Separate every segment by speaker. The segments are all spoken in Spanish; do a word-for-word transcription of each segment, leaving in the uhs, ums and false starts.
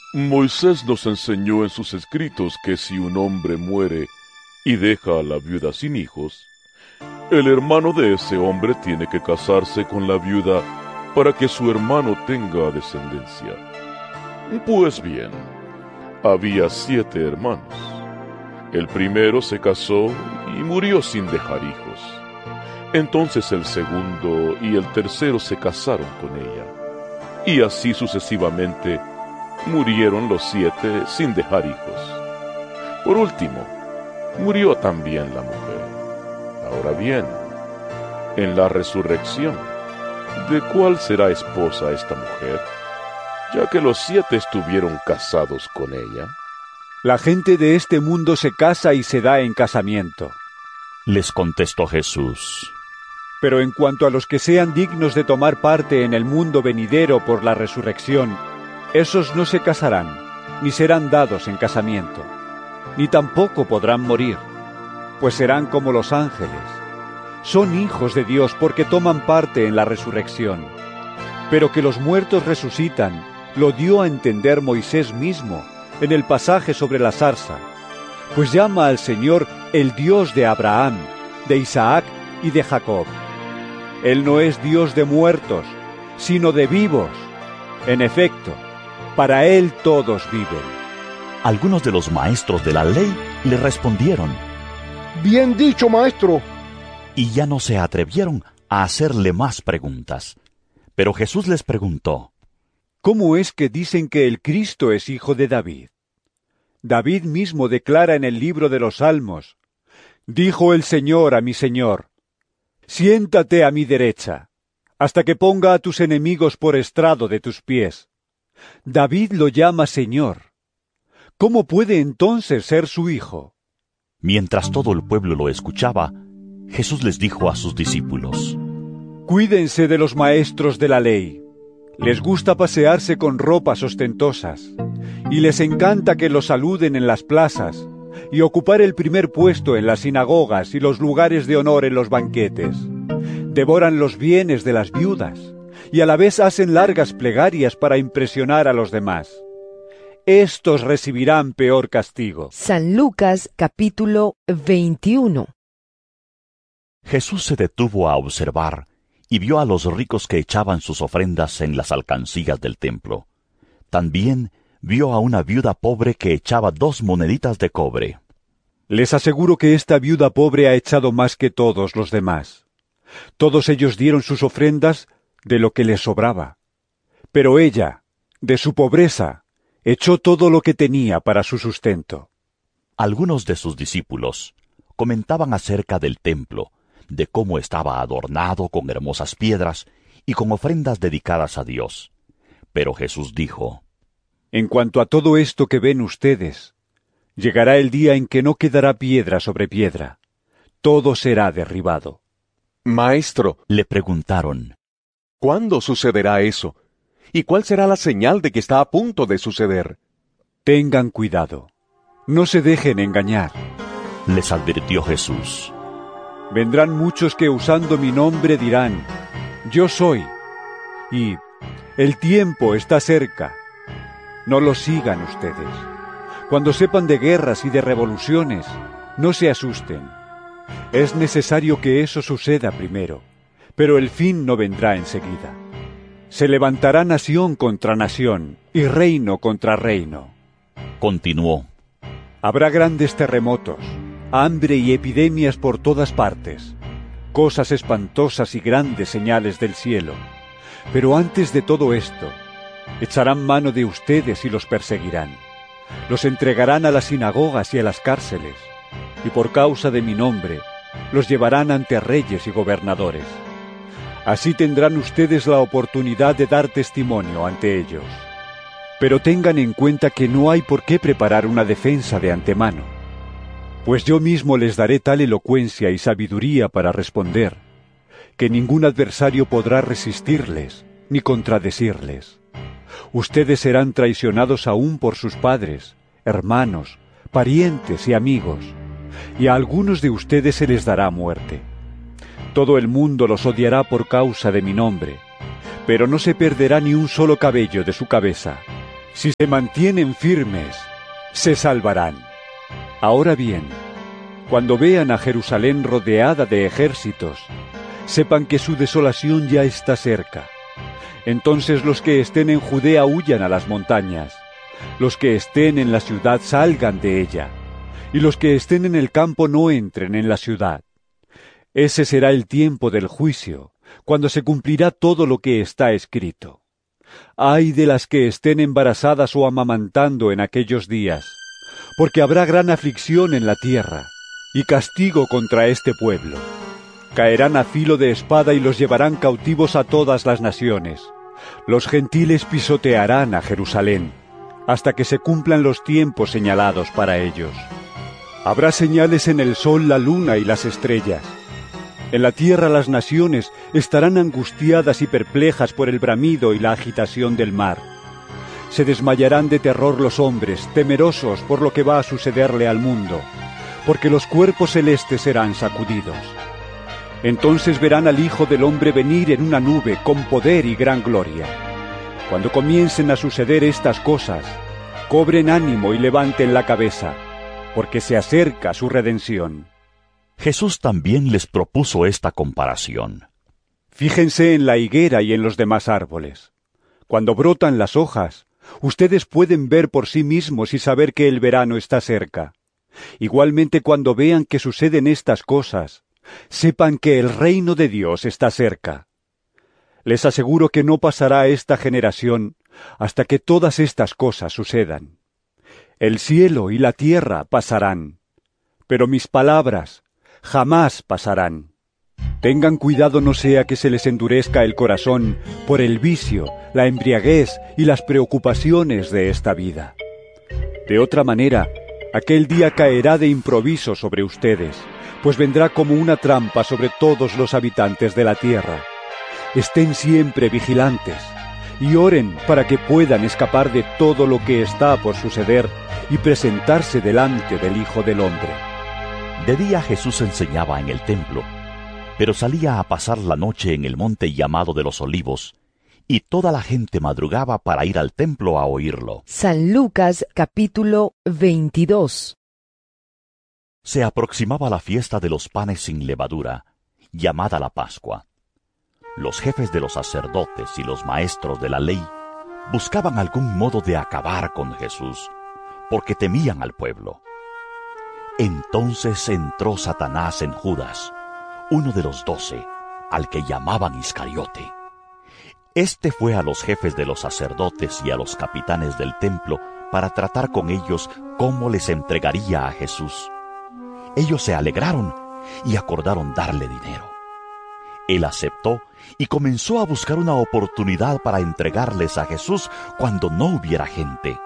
Speaker 1: Moisés nos enseñó en sus escritos que si un hombre muere y deja a la viuda sin hijos, el hermano de ese hombre tiene que casarse con la viuda para que su hermano tenga descendencia. Pues bien, había siete hermanos. El primero se casó y murió sin dejar hijos. Entonces el segundo y el tercero se casaron con ella. Y así sucesivamente murieron los siete sin dejar hijos. Por último, murió también la mujer. Ahora bien, en la resurrección, ¿de cuál será esposa esta mujer? Ya que los siete estuvieron casados con ella.
Speaker 2: La gente de este mundo se casa y se da en casamiento.
Speaker 3: Les contestó Jesús.
Speaker 2: Pero en cuanto a los que sean dignos de tomar parte en el mundo venidero por la resurrección, esos no se casarán, ni serán dados en casamiento, ni tampoco podrán morir, pues serán como los ángeles. Son hijos de Dios porque toman parte en la resurrección. Pero que los muertos resucitan, lo dio a entender Moisés mismo en el pasaje sobre la zarza, pues llama al Señor el Dios de Abraham, de Isaac y de Jacob. Él no es Dios de muertos, sino de vivos. En efecto, para Él todos viven.
Speaker 3: Algunos de los maestros de la ley le respondieron:
Speaker 4: Bien dicho, maestro.
Speaker 3: Y ya no se atrevieron a hacerle más preguntas. Pero Jesús les preguntó:
Speaker 2: ¿Cómo es que dicen que el Cristo es hijo de David? David mismo declara en el libro de los Salmos: Dijo el Señor a mi Señor: Siéntate a mi derecha, hasta que ponga a tus enemigos por estrado de tus pies. David lo llama Señor. ¿Cómo puede entonces ser su hijo?
Speaker 3: Mientras todo el pueblo lo escuchaba, Jesús les dijo a sus discípulos:
Speaker 2: Cuídense de los maestros de la ley. Les gusta pasearse con ropas ostentosas, y les encanta que los saluden en las plazas, y ocupar el primer puesto en las sinagogas y los lugares de honor en los banquetes. Devoran los bienes de las viudas, y a la vez hacen largas plegarias para impresionar a los demás. Estos recibirán peor castigo.
Speaker 5: San Lucas capítulo veintiuno.
Speaker 3: Jesús se detuvo a observar y vio a los ricos que echaban sus ofrendas en las alcancías del templo. También vio a una viuda pobre que echaba dos moneditas de cobre.
Speaker 2: Les aseguro que esta viuda pobre ha echado más que todos los demás. Todos ellos dieron sus ofrendas de lo que les sobraba. Pero ella, de su pobreza, echó todo lo que tenía para su sustento.
Speaker 3: Algunos de sus discípulos comentaban acerca del templo, de cómo estaba adornado con hermosas piedras y con ofrendas dedicadas a Dios. Pero Jesús dijo:
Speaker 2: En cuanto a todo esto que ven ustedes, llegará el día en que no quedará piedra sobre piedra. Todo será derribado.
Speaker 6: Maestro,
Speaker 3: le preguntaron:
Speaker 6: ¿cuándo sucederá eso? ¿Y cuál será la señal de que está a punto de suceder?
Speaker 2: Tengan cuidado. No se dejen engañar.
Speaker 3: Les advirtió Jesús.
Speaker 2: Vendrán muchos que usando mi nombre dirán: Yo soy, y el tiempo está cerca. No lo sigan ustedes. Cuando sepan de guerras y de revoluciones, no se asusten. Es necesario que eso suceda primero, pero el fin no vendrá enseguida. Se levantará nación contra nación y reino contra reino.
Speaker 3: Continuó:
Speaker 2: Habrá grandes terremotos, hambre y epidemias por todas partes, cosas espantosas y grandes señales del cielo. Pero antes de todo esto, echarán mano de ustedes y los perseguirán. Los entregarán a las sinagogas y a las cárceles, y por causa de mi nombre, los llevarán ante reyes y gobernadores. Así tendrán ustedes la oportunidad de dar testimonio ante ellos. Pero tengan en cuenta que no hay por qué preparar una defensa de antemano, pues yo mismo les daré tal elocuencia y sabiduría para responder, que ningún adversario podrá resistirles ni contradecirles. Ustedes serán traicionados aún por sus padres, hermanos, parientes y amigos, y a algunos de ustedes se les dará muerte. Todo el mundo los odiará por causa de mi nombre, pero no se perderá ni un solo cabello de su cabeza. Si se mantienen firmes, se salvarán. Ahora bien, cuando vean a Jerusalén rodeada de ejércitos, sepan que su desolación ya está cerca. Entonces los que estén en Judea huyan a las montañas, los que estén en la ciudad salgan de ella, y los que estén en el campo no entren en la ciudad. Ese será el tiempo del juicio, cuando se cumplirá todo lo que está escrito. Ay de las que estén embarazadas o amamantando en aquellos días, porque habrá gran aflicción en la tierra, y castigo contra este pueblo. Caerán a filo de espada y los llevarán cautivos a todas las naciones. Los gentiles pisotearán a Jerusalén, hasta que se cumplan los tiempos señalados para ellos. Habrá señales en el sol, la luna y las estrellas. En la tierra las naciones estarán angustiadas y perplejas por el bramido y la agitación del mar. Se desmayarán de terror los hombres, temerosos por lo que va a sucederle al mundo, porque los cuerpos celestes serán sacudidos. Entonces verán al Hijo del Hombre venir en una nube con poder y gran gloria. Cuando comiencen a suceder estas cosas, cobren ánimo y levanten la cabeza, porque se acerca su redención.
Speaker 3: Jesús también les propuso esta comparación.
Speaker 2: Fíjense en la higuera y en los demás árboles. Cuando brotan las hojas, ustedes pueden ver por sí mismos y saber que el verano está cerca. Igualmente, cuando vean que suceden estas cosas, sepan que el reino de Dios está cerca. Les aseguro que no pasará esta generación hasta que todas estas cosas sucedan. El cielo y la tierra pasarán, pero mis palabras jamás pasarán. Tengan cuidado no sea que se les endurezca el corazón por el vicio, la embriaguez y las preocupaciones de esta vida. De otra manera, aquel día caerá de improviso sobre ustedes, pues vendrá como una trampa sobre todos los habitantes de la tierra. Estén siempre vigilantes y oren para que puedan escapar de todo lo que está por suceder y presentarse delante del Hijo del Hombre.
Speaker 3: De día Jesús enseñaba en el templo, pero salía a pasar la noche en el monte llamado de los Olivos, y toda la gente madrugaba para ir al templo a oírlo.
Speaker 5: San Lucas capítulo veintidós.
Speaker 3: Se aproximaba la fiesta de los panes sin levadura, llamada la Pascua. Los jefes de los sacerdotes y los maestros de la ley buscaban algún modo de acabar con Jesús, porque temían al pueblo. Entonces entró Satanás en Judas, uno de los doce, al que llamaban Iscariote. Este fue a los jefes de los sacerdotes y a los capitanes del templo para tratar con ellos cómo les entregaría a Jesús. Ellos se alegraron y acordaron darle dinero. Él aceptó y comenzó a buscar una oportunidad para entregarles a Jesús cuando no hubiera gente.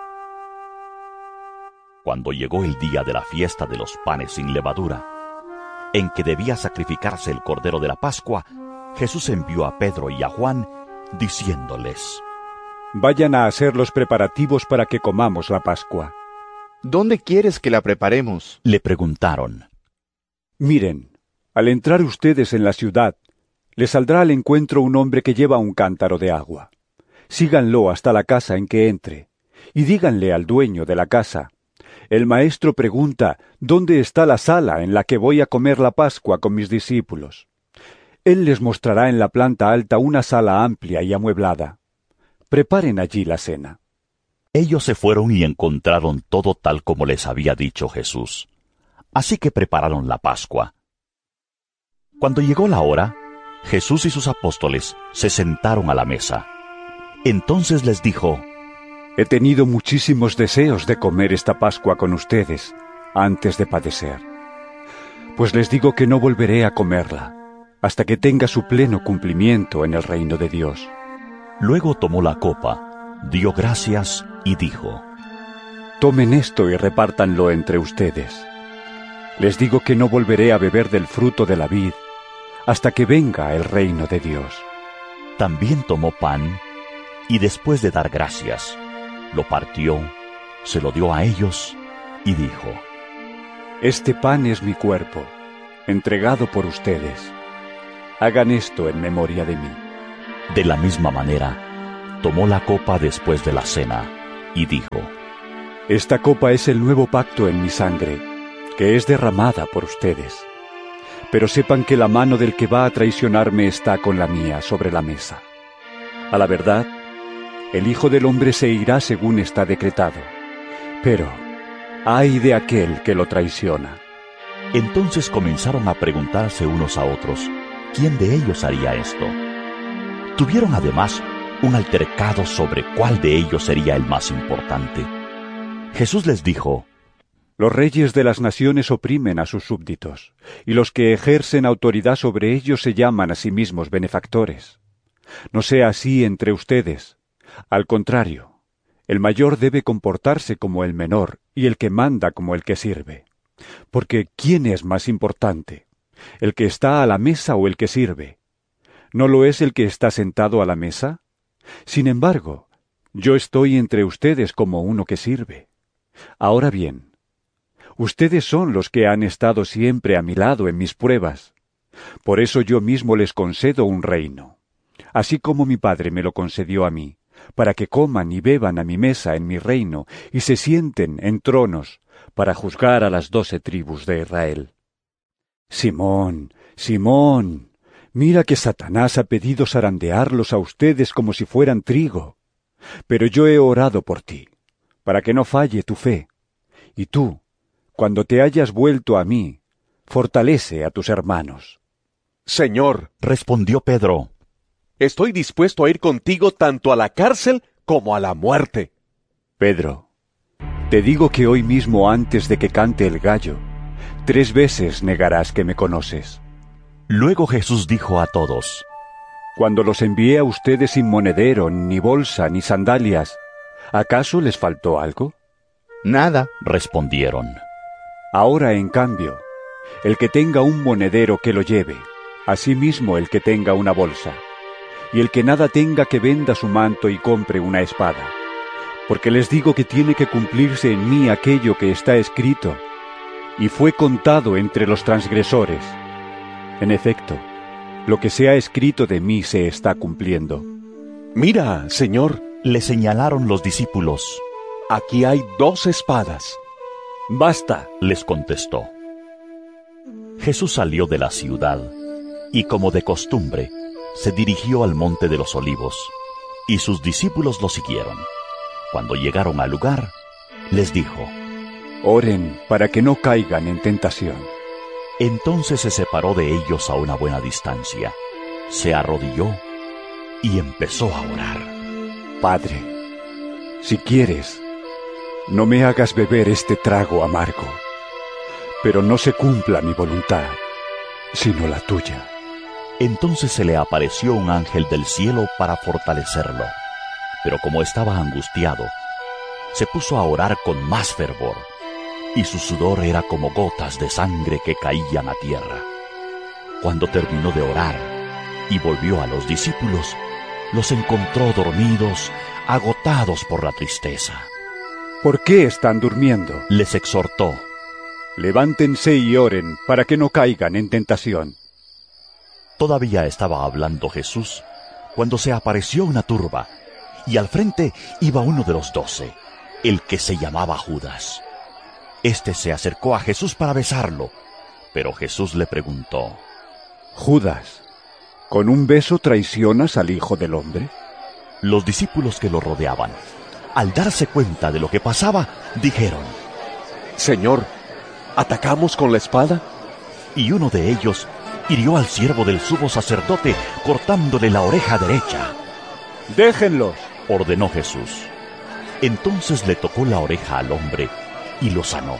Speaker 3: Cuando llegó el día de la fiesta de los panes sin levadura, en que debía sacrificarse el cordero de la Pascua, Jesús envió a Pedro y a Juan, diciéndoles:
Speaker 2: Vayan a hacer los preparativos para que comamos la Pascua.
Speaker 7: ¿Dónde quieres que la preparemos?,
Speaker 3: le preguntaron.
Speaker 2: Miren, al entrar ustedes en la ciudad, les saldrá al encuentro un hombre que lleva un cántaro de agua. Síganlo hasta la casa en que entre, y díganle al dueño de la casa: El maestro pregunta, ¿dónde está la sala en la que voy a comer la Pascua con mis discípulos? Él les mostrará en la planta alta una sala amplia y amueblada. Preparen allí la cena.
Speaker 3: Ellos se fueron y encontraron todo tal como les había dicho Jesús. Así que prepararon la Pascua. Cuando llegó la hora, Jesús y sus apóstoles se sentaron a la mesa. Entonces les dijo:
Speaker 2: He tenido muchísimos deseos de comer esta Pascua con ustedes antes de padecer. Pues les digo que no volveré a comerla hasta que tenga su pleno cumplimiento en el reino de Dios.
Speaker 3: Luego tomó la copa, dio gracias y dijo:
Speaker 2: Tomen esto y repártanlo entre ustedes. Les digo que no volveré a beber del fruto de la vid hasta que venga el reino de Dios.
Speaker 3: También tomó pan y después de dar gracias, lo partió, se lo dio a ellos y dijo:
Speaker 2: Este pan es mi cuerpo, entregado por ustedes. Hagan esto en memoria de mí.
Speaker 3: De la misma manera, tomó la copa después de la cena, y dijo:
Speaker 2: Esta copa es el nuevo pacto en mi sangre, que es derramada por ustedes. Pero sepan que la mano del que va a traicionarme está con la mía sobre la mesa. A la verdad, el Hijo del Hombre se irá según está decretado. Pero, ¡ay de aquel que lo traiciona!
Speaker 3: Entonces comenzaron a preguntarse unos a otros quién de ellos haría esto. Tuvieron además un altercado sobre cuál de ellos sería el más importante. Jesús les dijo:
Speaker 2: Los reyes de las naciones oprimen a sus súbditos, y los que ejercen autoridad sobre ellos se llaman a sí mismos benefactores. No sea así entre ustedes. Al contrario, el mayor debe comportarse como el menor, y el que manda como el que sirve. Porque ¿quién es más importante? ¿El que está a la mesa o el que sirve? ¿No lo es el que está sentado a la mesa? Sin embargo, yo estoy entre ustedes como uno que sirve. Ahora bien, ustedes son los que han estado siempre a mi lado en mis pruebas. Por eso yo mismo les concedo un reino, así como mi Padre me lo concedió a mí, para que coman y beban a mi mesa en mi reino y se sienten en tronos para juzgar a las doce tribus de Israel. Simón, Simón, mira que Satanás ha pedido zarandearlos a ustedes como si fueran trigo. Pero yo he orado por ti, para que no falle tu fe. Y tú, cuando te hayas vuelto a mí, fortalece a tus hermanos.
Speaker 6: Señor,
Speaker 3: respondió Pedro,
Speaker 6: estoy dispuesto a ir contigo tanto a la cárcel como a la muerte.
Speaker 2: Pedro, te digo que hoy mismo antes de que cante el gallo, tres veces negarás que me conoces.
Speaker 3: Luego Jesús dijo a todos:
Speaker 2: Cuando los envié a ustedes sin monedero, ni bolsa, ni sandalias, ¿acaso les faltó algo?
Speaker 7: Nada,
Speaker 3: respondieron.
Speaker 2: Ahora, en cambio, el que tenga un monedero que lo lleve, asimismo el que tenga una bolsa, y el que nada tenga que venda su manto y compre una espada. Porque les digo que tiene que cumplirse en mí aquello que está escrito, y fue contado entre los transgresores. En efecto, lo que se ha escrito de mí se está cumpliendo.
Speaker 6: Mira, Señor,
Speaker 3: le señalaron los discípulos.
Speaker 6: Aquí hay dos espadas.
Speaker 2: Basta,
Speaker 3: les contestó. Jesús salió de la ciudad, y como de costumbre, se dirigió al monte de los Olivos, y sus discípulos lo siguieron. Cuando llegaron al lugar, les dijo:
Speaker 2: Oren para que no caigan en tentación.
Speaker 3: Entonces se separó de ellos a una buena distancia, se arrodilló y empezó a orar.
Speaker 2: Padre, si quieres, no me hagas beber este trago amargo, pero no se cumpla mi voluntad, sino la tuya.
Speaker 3: Entonces se le apareció un ángel del cielo para fortalecerlo, pero como estaba angustiado, se puso a orar con más fervor, y su sudor era como gotas de sangre que caían a tierra. Cuando terminó de orar y volvió a los discípulos, los encontró dormidos, agotados por la tristeza.
Speaker 2: ¿Por qué están durmiendo?
Speaker 3: Les exhortó:
Speaker 2: Levántense y oren para que no caigan en tentación.
Speaker 3: Todavía estaba hablando Jesús cuando se apareció una turba, y al frente iba uno de los doce, el que se llamaba Judas. Este se acercó a Jesús para besarlo, pero Jesús le preguntó:
Speaker 2: Judas, ¿con un beso traicionas al Hijo del Hombre?
Speaker 3: Los discípulos que lo rodeaban, al darse cuenta de lo que pasaba, dijeron:
Speaker 6: Señor, ¿atacamos con la espada?
Speaker 3: Y uno de ellos hirió al siervo del sumo sacerdote, cortándole la oreja derecha.
Speaker 2: ¡Déjenlos!,
Speaker 3: ordenó Jesús. Entonces le tocó la oreja al hombre y lo sanó.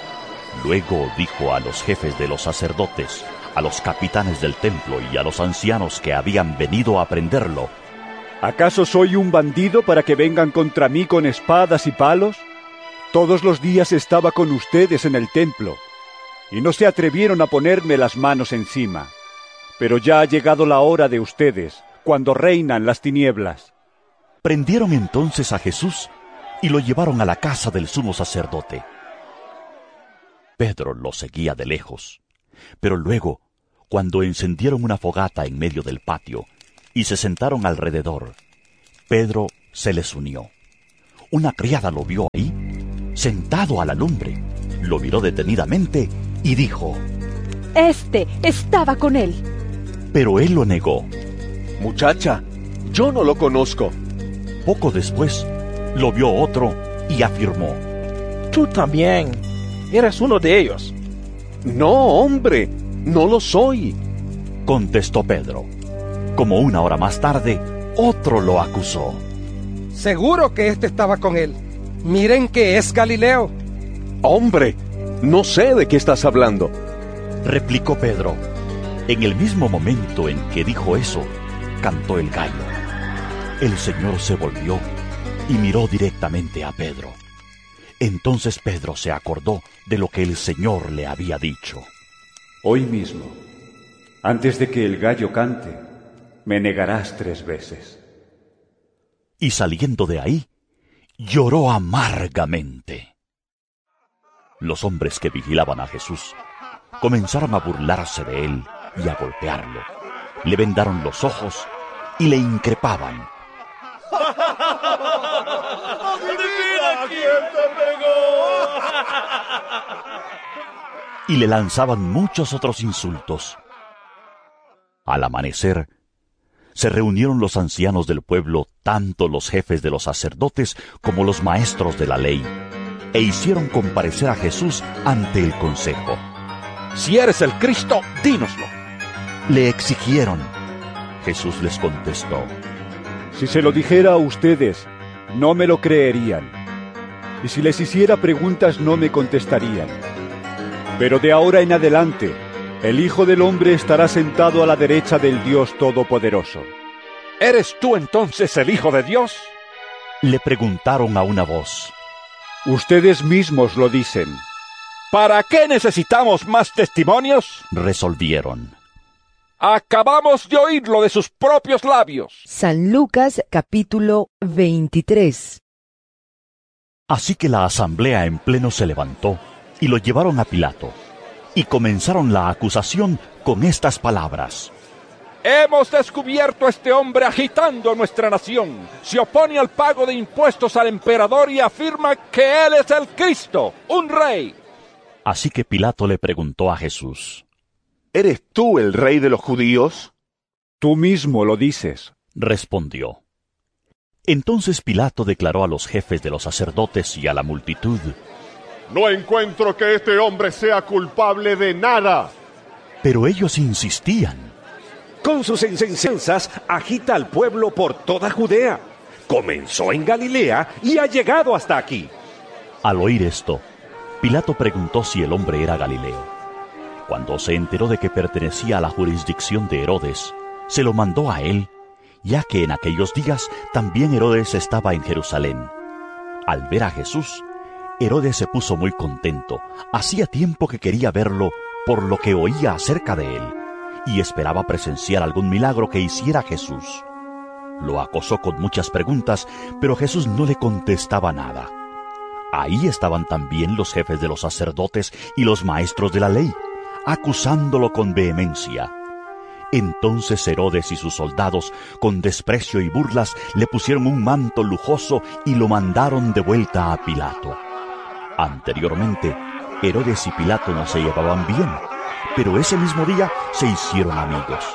Speaker 3: Luego dijo a los jefes de los sacerdotes, a los capitanes del templo y a los ancianos que habían venido a prenderlo:
Speaker 2: ¿Acaso soy un bandido para que vengan contra mí con espadas y palos? Todos los días estaba con ustedes en el templo, y no se atrevieron a ponerme las manos encima. Pero ya ha llegado la hora de ustedes, cuando reinan las tinieblas.
Speaker 3: Prendieron entonces a Jesús y lo llevaron a la casa del sumo sacerdote. Pedro lo seguía de lejos, pero luego, cuando encendieron una fogata en medio del patio y se sentaron alrededor, Pedro se les unió. una criada lo vio ahí, sentado a la lumbre, lo miró detenidamente y dijo:
Speaker 8: Este estaba con él.
Speaker 3: Pero él lo negó.
Speaker 6: Muchacha, yo no lo conozco.
Speaker 3: Poco después, lo vio otro y afirmó:
Speaker 9: Tú también eres uno de ellos.
Speaker 6: No, hombre, no lo soy.
Speaker 3: Contestó Pedro. Como una hora más tarde, otro lo acusó.
Speaker 10: Seguro que este estaba con él. Miren que es Galileo.
Speaker 6: Hombre, no sé de qué estás hablando,
Speaker 3: replicó Pedro. En el mismo momento en que dijo eso, cantó el gallo. El Señor se volvió y miró directamente a Pedro. Entonces Pedro se acordó de lo que el Señor le había dicho.
Speaker 2: Hoy mismo, antes de que el gallo cante, me negarás tres veces.
Speaker 3: Y saliendo de ahí, lloró amargamente. Los hombres que vigilaban a Jesús comenzaron a burlarse de él y a golpearlo. Le vendaron los ojos y le increpaban.
Speaker 1: ¡Adivina quién te pegó!
Speaker 3: Y le lanzaban muchos otros insultos. Al amanecer, se reunieron los ancianos del pueblo, tanto los jefes de los sacerdotes como los maestros de la ley, e hicieron comparecer a Jesús ante el consejo.
Speaker 9: Si eres el Cristo, dínoslo.
Speaker 3: Le exigieron. Jesús les contestó:
Speaker 2: Si se lo dijera a ustedes, no me lo creerían. Y si les hiciera preguntas, no me contestarían. Pero de ahora en adelante, el Hijo del Hombre estará sentado a la derecha del Dios Todopoderoso.
Speaker 9: ¿Eres tú entonces el Hijo de Dios?
Speaker 3: Le preguntaron a una voz.
Speaker 2: Ustedes mismos lo dicen.
Speaker 9: ¿Para qué necesitamos más testimonios?
Speaker 3: Resolvieron.
Speaker 9: Acabamos de oírlo de sus propios labios.
Speaker 5: San Lucas capítulo veintitrés.
Speaker 3: Así que la asamblea en pleno se levantó y lo llevaron a Pilato, y comenzaron la acusación con estas palabras:
Speaker 9: Hemos descubierto a este hombre agitando nuestra nación. Se opone al pago de impuestos al emperador y afirma que él es el Cristo, un rey.
Speaker 3: Así que Pilato le preguntó a Jesús:
Speaker 7: ¿Eres tú el rey de los judíos?
Speaker 2: Tú mismo lo dices,
Speaker 3: respondió. Entonces Pilato declaró a los jefes de los sacerdotes y a la multitud:
Speaker 1: No encuentro que este hombre sea culpable de nada.
Speaker 3: Pero ellos insistían.
Speaker 11: Con sus enseñanzas agita al pueblo por toda Judea. Comenzó en Galilea y ha llegado hasta aquí.
Speaker 3: Al oír esto, Pilato preguntó si el hombre era Galileo. Cuando se enteró de que pertenecía a la jurisdicción de Herodes, se lo mandó a él, ya que en aquellos días también Herodes estaba en Jerusalén. Al ver a Jesús, Herodes se puso muy contento. Hacía tiempo que quería verlo por lo que oía acerca de él, y esperaba presenciar algún milagro que hiciera Jesús. Lo acosó con muchas preguntas, pero Jesús no le contestaba nada. Ahí estaban también los jefes de los sacerdotes y los maestros de la ley, acusándolo con vehemencia. Entonces Herodes y sus soldados, con desprecio y burlas, le pusieron un manto lujoso y lo mandaron de vuelta a Pilato. Anteriormente, Herodes y Pilato no se llevaban bien, pero ese mismo día se hicieron amigos.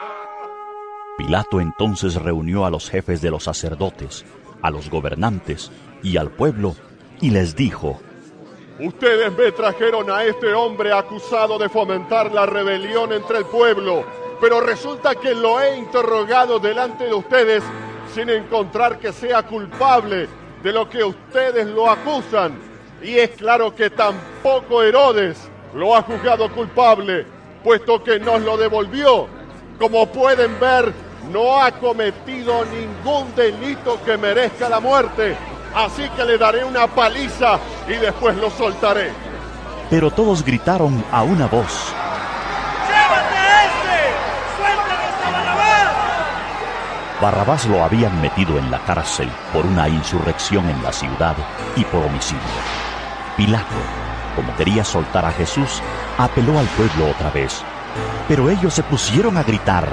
Speaker 3: Pilato entonces reunió a los jefes de los sacerdotes, a los gobernantes y al pueblo, y les dijo:
Speaker 1: Ustedes me trajeron a este hombre acusado de fomentar la rebelión entre el pueblo, pero resulta que lo he interrogado delante de ustedes sin encontrar que sea culpable de lo que ustedes lo acusan. Y es claro que tampoco Herodes lo ha juzgado culpable, puesto que nos lo devolvió. Como pueden ver, no ha cometido ningún delito que merezca la muerte. Así que le daré una paliza y después lo soltaré.
Speaker 3: Pero todos gritaron a una voz:
Speaker 12: ¡Llévate a este! ¡Suéltanos a Barrabás!
Speaker 3: Barrabás lo habían metido en la cárcel por una insurrección en la ciudad y por homicidio. Pilato, como quería soltar a Jesús, apeló al pueblo otra vez, pero ellos se pusieron a gritar: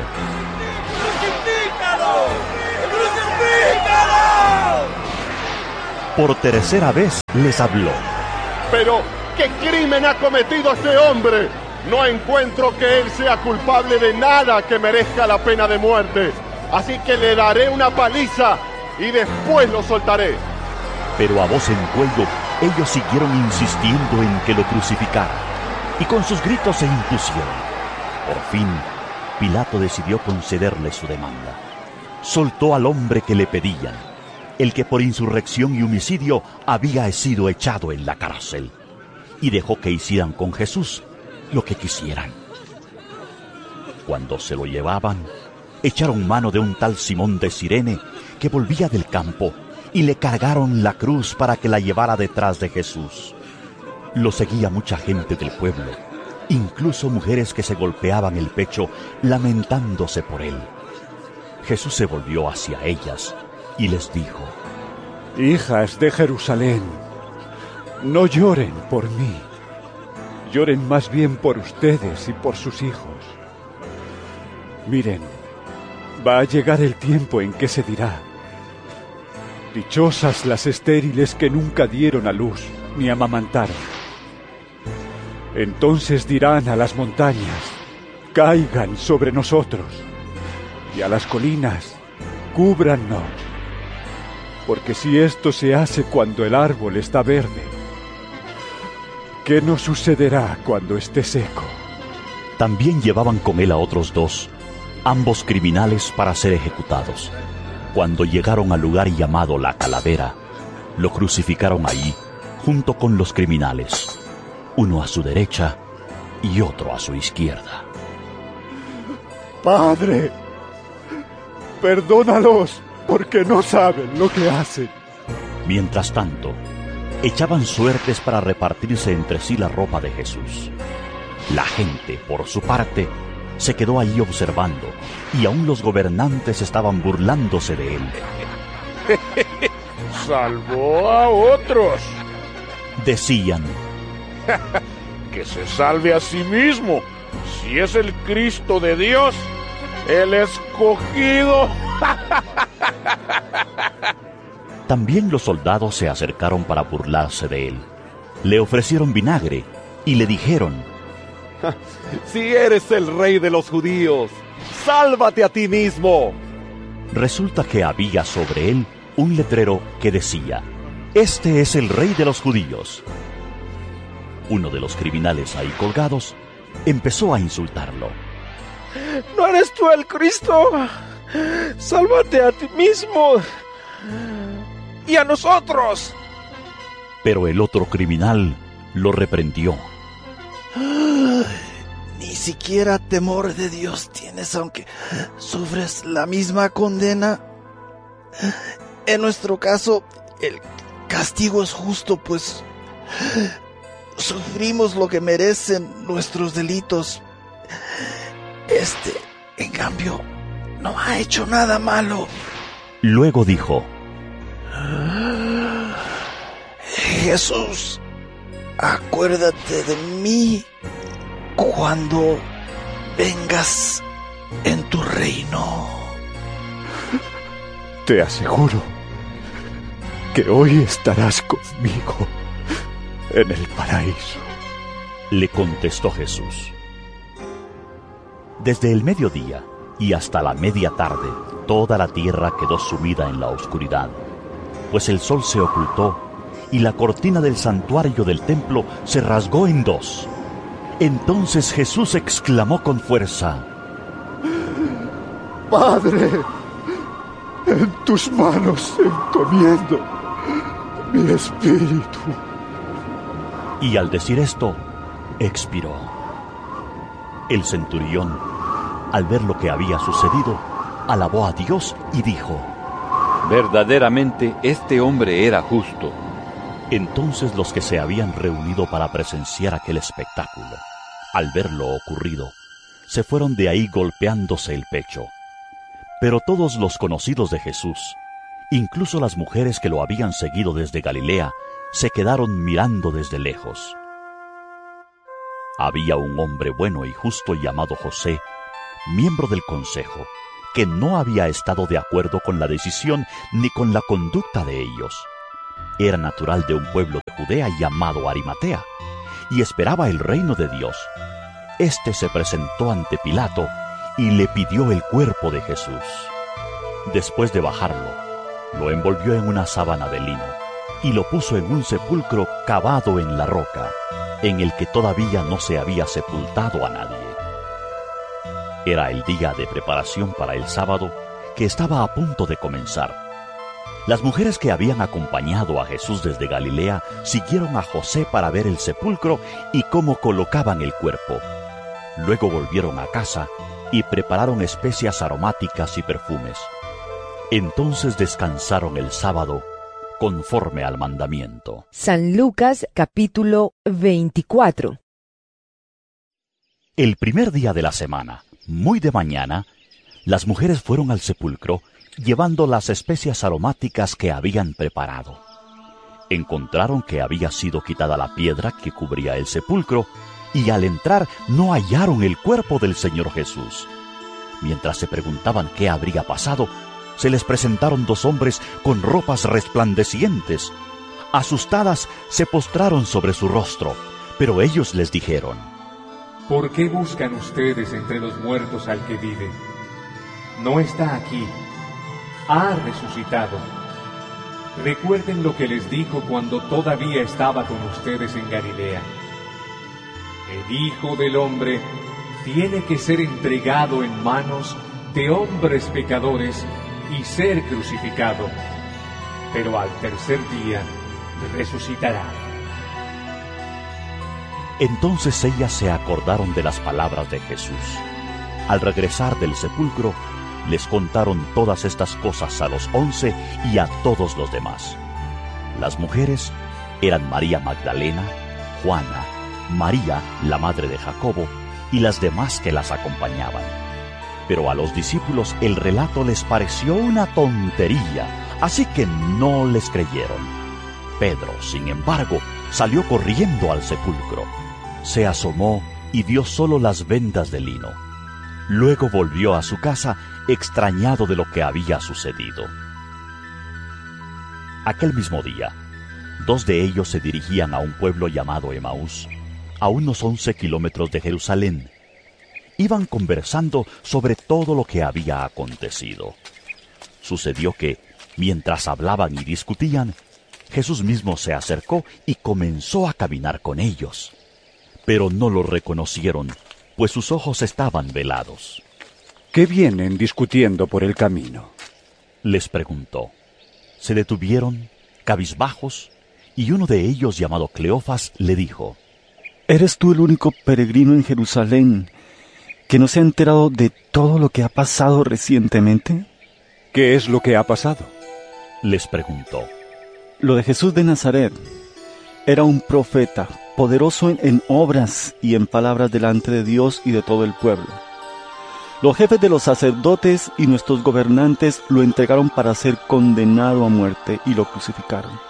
Speaker 12: ¡Crucifícalo! ¡Crucifícalo!
Speaker 3: por tercera vez les habló.
Speaker 7: Pero, ¿qué crimen ha cometido este hombre? No encuentro que él sea culpable de nada que merezca la pena de muerte. Así que le daré una paliza y después lo soltaré.
Speaker 3: Pero a voz en cuello, ellos siguieron insistiendo en que lo crucificara, y con sus gritos se impusieron. Por fin, Pilato decidió concederle su demanda. Soltó al hombre que le pedían, el que por insurrección y homicidio había sido echado en la cárcel, y dejó que hicieran con Jesús lo que quisieran. Cuando se lo llevaban, echaron mano de un tal Simón de Cirene que volvía del campo, y le cargaron la cruz para que la llevara detrás de Jesús. Lo seguía mucha gente del pueblo, incluso mujeres que se golpeaban el pecho lamentándose por él. Jesús se volvió hacia ellas y les dijo:
Speaker 2: Hijas de Jerusalén, no lloren por mí, lloren más bien por ustedes y por sus hijos. Miren, va a llegar el tiempo en que se dirá: dichosas las estériles que nunca dieron a luz ni amamantaron. Entonces dirán a las montañas: caigan sobre nosotros, y a las colinas: cúbrannos. Porque si esto se hace cuando el árbol está verde, ¿qué nos sucederá cuando esté seco?
Speaker 3: También llevaban con él a otros dos, ambos criminales, para ser ejecutados. Cuando llegaron al lugar llamado La Calavera, lo crucificaron ahí, junto con los criminales, uno a su derecha y otro a su izquierda.
Speaker 2: Padre, perdónalos, porque no saben lo que hacen.
Speaker 3: Mientras tanto, echaban suertes para repartirse entre sí la ropa de Jesús. La gente, por su parte, se quedó allí observando, y aún los gobernantes estaban burlándose de él.
Speaker 9: Salvó a otros.
Speaker 3: Decían:
Speaker 9: que se salve a sí mismo, si es el Cristo de Dios, el escogido.
Speaker 3: También los soldados se acercaron para burlarse de él. Le ofrecieron vinagre y le dijeron:
Speaker 6: si eres el rey de los judíos, sálvate a ti mismo.
Speaker 3: Resulta que había sobre él un letrero que decía: este es el rey de los judíos. Uno de los criminales ahí colgados empezó a insultarlo.
Speaker 13: ¿No eres tú el Cristo? Sálvate a ti mismo y a nosotros.
Speaker 3: Pero el otro criminal lo reprendió.
Speaker 13: Ni siquiera temor de Dios tienes, aunque sufres la misma condena. En nuestro caso, el castigo es justo, pues sufrimos lo que merecen nuestros delitos. Este, en cambio, no ha hecho nada malo.
Speaker 3: Luego dijo:
Speaker 13: Jesús, acuérdate de mí cuando vengas en tu reino.
Speaker 2: Te aseguro que hoy estarás conmigo en el paraíso.
Speaker 3: Le contestó Jesús. Desde el mediodía y hasta la media tarde, toda la tierra quedó sumida en la oscuridad, pues el sol se ocultó y la cortina del santuario del templo se rasgó en dos. Entonces Jesús exclamó con fuerza:
Speaker 4: Padre, en tus manos encomiendo mi espíritu.
Speaker 3: Y al decir esto, expiró. El centurión, al ver lo que había sucedido, alabó a Dios y dijo:
Speaker 14: verdaderamente este hombre era justo.
Speaker 3: Entonces los que se habían reunido para presenciar aquel espectáculo, al ver lo ocurrido, se fueron de ahí golpeándose el pecho. Pero todos los conocidos de Jesús, incluso las mujeres que lo habían seguido desde Galilea, se quedaron mirando desde lejos. Había un hombre bueno y justo llamado José, miembro del consejo, que no había estado de acuerdo con la decisión ni con la conducta de ellos. era natural de un pueblo de Judea llamado Arimatea, y esperaba el reino de Dios. Este se presentó ante Pilato y le pidió el cuerpo de Jesús. Después de bajarlo, lo envolvió en una sábana de lino y lo puso en un sepulcro cavado en la roca, en el que todavía no se había sepultado a nadie. Era el día de preparación para el sábado, que estaba a punto de comenzar. Las mujeres que habían acompañado a Jesús desde Galilea siguieron a José para ver el sepulcro y cómo colocaban el cuerpo. Luego volvieron a casa y prepararon especias aromáticas y perfumes. Entonces descansaron el sábado conforme al mandamiento.
Speaker 5: San Lucas capítulo veinticuatro.
Speaker 3: El primer día de la semana, muy de mañana, las mujeres fueron al sepulcro llevando las especias aromáticas que habían preparado. Encontraron que había sido quitada la piedra que cubría el sepulcro y al entrar no hallaron el cuerpo del Señor Jesús. Mientras se preguntaban qué habría pasado, se les presentaron dos hombres con ropas resplandecientes. Asustadas, se postraron sobre su rostro, pero ellos les dijeron:
Speaker 15: ¿Por qué buscan ustedes entre los muertos al que vive? No está aquí, ha resucitado. Recuerden lo que les dijo cuando todavía estaba con ustedes en Galilea. El Hijo del Hombre tiene que ser entregado en manos de hombres pecadores y ser crucificado, pero al tercer día resucitará.
Speaker 3: Entonces ellas se acordaron de las palabras de Jesús. Al regresar del sepulcro, les contaron todas estas cosas a los once y a todos los demás. Las mujeres eran María Magdalena, Juana, María, la madre de Jacobo, y las demás que las acompañaban. Pero a los discípulos el relato les pareció una tontería, así que no les creyeron. Pedro, sin embargo, salió corriendo al sepulcro. Se asomó y vio solo las vendas de lino. Luego volvió a su casa extrañado de lo que había sucedido. Aquel mismo día, dos de ellos se dirigían a un pueblo llamado Emaús, a unos once kilómetros de Jerusalén. Iban conversando sobre todo lo que había acontecido. Sucedió que, mientras hablaban y discutían, Jesús mismo se acercó y comenzó a caminar con ellos. Pero no lo reconocieron, pues sus ojos estaban velados.
Speaker 2: ¿Qué vienen discutiendo por el camino?,
Speaker 3: les preguntó. Se detuvieron, cabizbajos, y uno de ellos, llamado Cleofas, le dijo:
Speaker 16: ¿Eres tú el único peregrino en Jerusalén que no se ha enterado de todo lo que ha pasado recientemente?
Speaker 2: ¿Qué es lo que ha pasado?,
Speaker 3: les preguntó.
Speaker 16: Lo de Jesús de Nazaret. Era un profeta, poderoso en, en obras y en palabras delante de Dios y de todo el pueblo. Los jefes de los sacerdotes y nuestros gobernantes lo entregaron para ser condenado a muerte y lo crucificaron.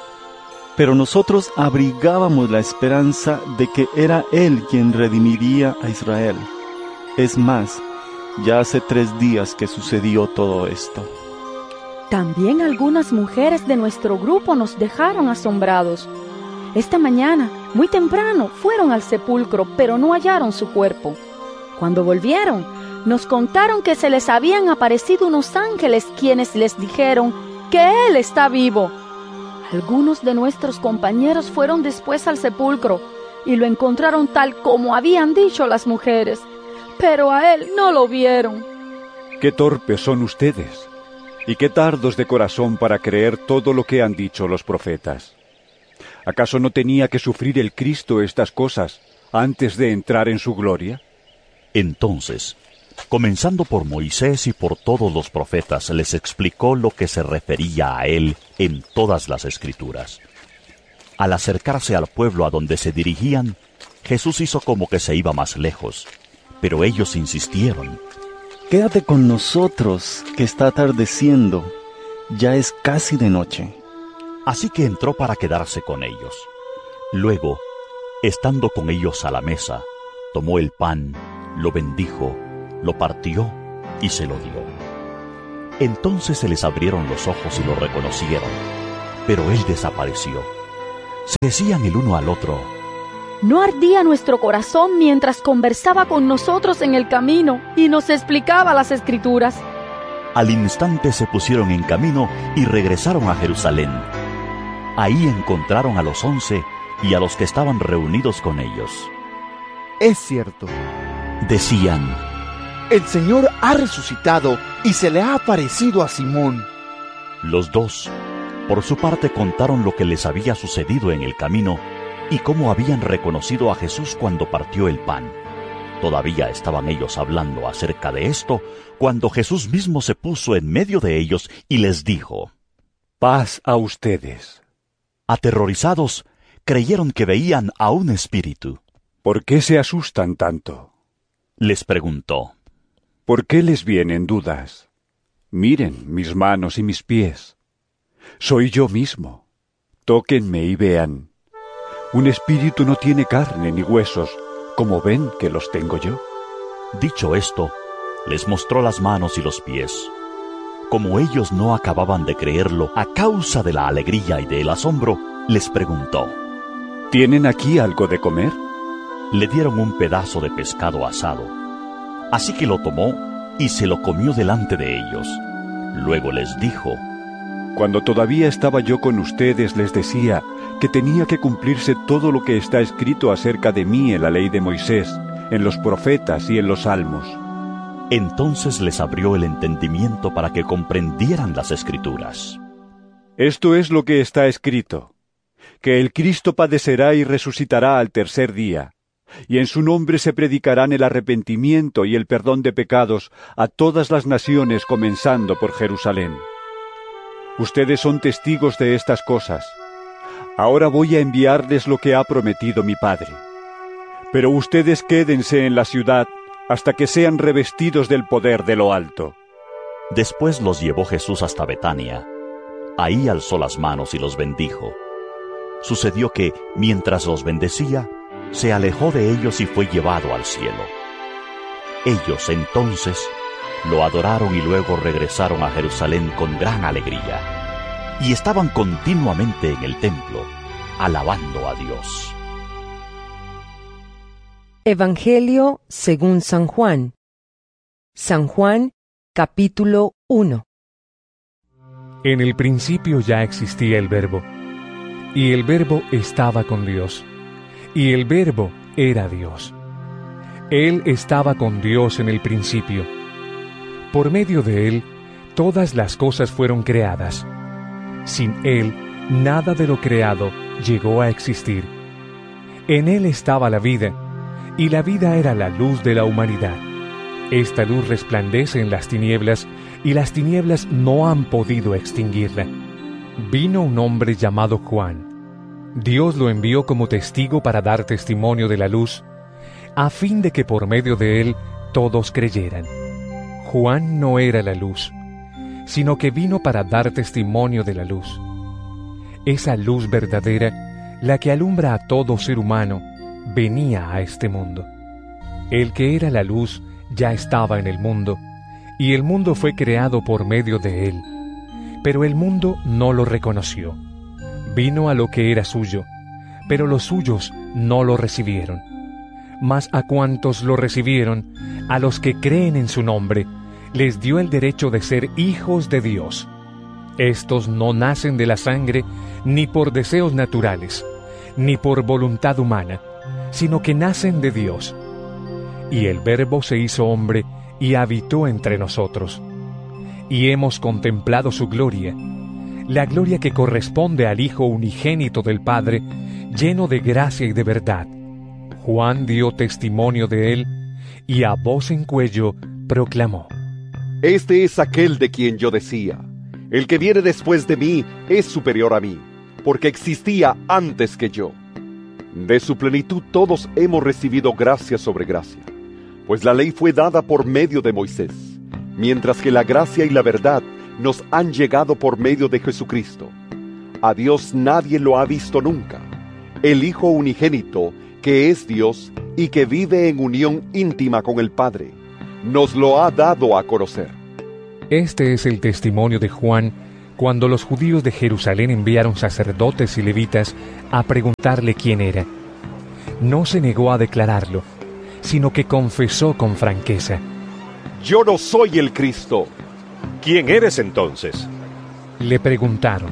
Speaker 16: Pero nosotros abrigábamos la esperanza de que era Él quien redimiría a Israel. Es más, ya hace tres días que sucedió todo esto.
Speaker 8: También algunas mujeres de nuestro grupo nos dejaron asombrados. Esta mañana, muy temprano, fueron al sepulcro, pero no hallaron su cuerpo. Cuando volvieron, nos contaron que se les habían aparecido unos ángeles quienes les dijeron que Él está vivo. Algunos de nuestros compañeros fueron después al sepulcro y lo encontraron tal como habían dicho las mujeres, pero a Él no lo vieron.
Speaker 2: ¡Qué torpes son ustedes! Y qué tardos de corazón para creer todo lo que han dicho los profetas. ¿Acaso no tenía que sufrir el Cristo estas cosas antes de entrar en su gloria?
Speaker 3: Entonces, comenzando por Moisés y por todos los profetas, les explicó lo que se refería a él en todas las Escrituras. Al acercarse al pueblo a donde se dirigían, Jesús hizo como que se iba más lejos, pero ellos insistieron.
Speaker 16: Quédate con nosotros, que está atardeciendo, ya es casi de noche.
Speaker 3: Así que entró para quedarse con ellos. Luego, estando con ellos a la mesa, tomó el pan, lo bendijo, lo partió y se lo dio. Entonces se les abrieron los ojos y lo reconocieron, pero él desapareció. Se decían el uno al otro:
Speaker 8: ¿no ardía nuestro corazón mientras conversaba con nosotros en el camino y nos explicaba las Escrituras?
Speaker 3: Al instante se pusieron en camino y regresaron a Jerusalén. Ahí encontraron a los once y a los que estaban reunidos con ellos.
Speaker 17: Es cierto,
Speaker 3: decían,
Speaker 17: el Señor ha resucitado y se le ha aparecido a Simón.
Speaker 3: Los dos, por su parte, contaron lo que les había sucedido en el camino y cómo habían reconocido a Jesús cuando partió el pan. Todavía estaban ellos hablando acerca de esto, cuando Jesús mismo se puso en medio de ellos y les dijo:
Speaker 2: paz a ustedes.
Speaker 3: Aterrorizados, creyeron que veían a un espíritu.
Speaker 2: ¿Por qué se asustan tanto?
Speaker 3: Les preguntó.
Speaker 2: ¿Por qué les vienen dudas? Miren mis manos y mis pies. Soy yo mismo. Tóquenme y vean. Un espíritu no tiene carne ni huesos, como ven que los tengo yo.
Speaker 3: Dicho esto, les mostró las manos y los pies. Como ellos no acababan de creerlo a causa de la alegría y del asombro, les preguntó:
Speaker 2: ¿tienen aquí algo de comer?
Speaker 3: Le dieron un pedazo de pescado asado. Así que lo tomó y se lo comió delante de ellos. Luego les dijo:
Speaker 2: cuando todavía estaba yo con ustedes les decía que tenía que cumplirse todo lo que está escrito acerca de mí en la ley de Moisés, en los profetas y en los salmos.
Speaker 3: Entonces les abrió el entendimiento para que comprendieran las Escrituras.
Speaker 2: Esto es lo que está escrito, que el Cristo padecerá y resucitará al tercer día, y en su nombre se predicarán el arrepentimiento y el perdón de pecados a todas las naciones, comenzando por Jerusalén. Ustedes son testigos de estas cosas. Ahora voy a enviarles lo que ha prometido mi Padre. Pero ustedes quédense en la ciudad hasta que sean revestidos del poder de lo alto.
Speaker 3: Después los llevó Jesús hasta Betania. Ahí alzó las manos y los bendijo. Sucedió que, mientras los bendecía, se alejó de ellos y fue llevado al cielo. Ellos entonces lo adoraron y luego regresaron a Jerusalén con gran alegría, y estaban continuamente en el templo, alabando a Dios.
Speaker 5: Evangelio según San Juan. San Juan, capítulo uno.
Speaker 15: En el principio ya existía el Verbo, y el Verbo estaba con Dios, y el Verbo era Dios. Él estaba con Dios en el principio. Por medio de Él, todas las cosas fueron creadas. Sin Él, nada de lo creado llegó a existir. En Él estaba la vida, y la vida era la luz de la humanidad. Esta luz resplandece en las tinieblas, y las tinieblas no han podido extinguirla. Vino un hombre llamado Juan. Dios lo envió como testigo para dar testimonio de la luz, a fin de que por medio de él todos creyeran. Juan no era la luz, sino que vino para dar testimonio de la luz. Esa luz verdadera, la que alumbra a todo ser humano, venía a este mundo. El que era la luz ya estaba en el mundo, y el mundo fue creado por medio de él. Pero el mundo no lo reconoció. Vino a lo que era suyo, pero los suyos no lo recibieron. Mas a cuantos lo recibieron, a los que creen en su nombre, les dio el derecho de ser hijos de Dios. Estos no nacen de la sangre, ni por deseos naturales, ni por voluntad humana, sino que nacen de Dios. Y el Verbo se hizo hombre y habitó entre nosotros. Y hemos contemplado su gloria, la gloria que corresponde al Hijo unigénito del Padre, lleno de gracia y de verdad. Juan dio testimonio de él, y a voz en cuello proclamó:
Speaker 6: Este es aquel de quien yo decía, el que viene después de mí es superior a mí, porque existía antes que yo. De su plenitud todos hemos recibido gracia sobre gracia, pues la ley fue dada por medio de Moisés, mientras que la gracia y la verdad nos han llegado por medio de Jesucristo. A Dios nadie lo ha visto nunca. El Hijo unigénito, que es Dios y que vive en unión íntima con el Padre, nos lo ha dado a conocer.
Speaker 15: Este es el testimonio de Juan Cuando los judíos de Jerusalén enviaron sacerdotes y levitas a preguntarle quién era, no se negó a declararlo, sino que confesó con franqueza:
Speaker 6: Yo no soy el Cristo.
Speaker 11: ¿Quién eres entonces?
Speaker 15: Le preguntaron: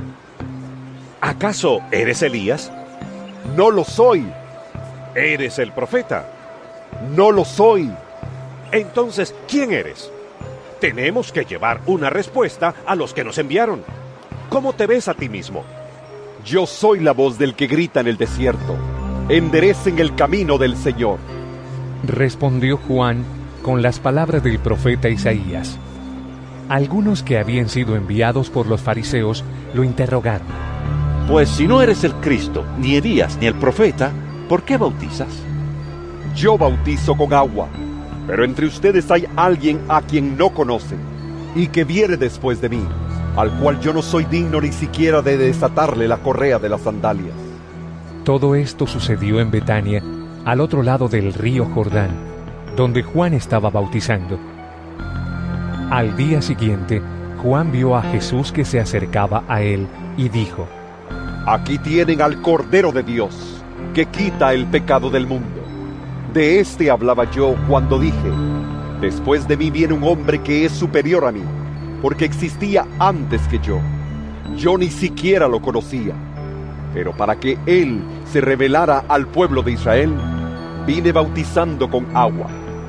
Speaker 11: ¿Acaso eres Elías?
Speaker 6: No lo soy.
Speaker 11: ¿Eres el profeta?
Speaker 6: No lo soy.
Speaker 11: Entonces, ¿quién eres? Tenemos que llevar una respuesta a los que nos enviaron. ¿Cómo te ves a ti mismo?
Speaker 6: Yo soy la voz del que grita en el desierto: enderecen el camino del Señor.
Speaker 15: Respondió Juan con las palabras del profeta Isaías. Algunos que habían sido enviados por los fariseos lo interrogaron:
Speaker 3: Pues si no eres el Cristo, ni Elías, ni el profeta, ¿por qué bautizas?
Speaker 6: Yo bautizo con agua, pero entre ustedes hay alguien a quien no conocen, y que viene después de mí, al cual yo no soy digno ni siquiera de desatarle la correa de las sandalias.
Speaker 15: Todo esto sucedió en Betania, al otro lado del río Jordán, donde Juan estaba bautizando. Al día siguiente, Juan vio a Jesús que se acercaba a él y dijo:
Speaker 6: Aquí tienen al Cordero de Dios, que quita el pecado del mundo. De este hablaba yo cuando dije: después de mí viene un hombre que es superior a mí, porque existía antes que yo. Yo ni siquiera lo conocía, pero para que él se revelara al pueblo de Israel, vine bautizando con agua.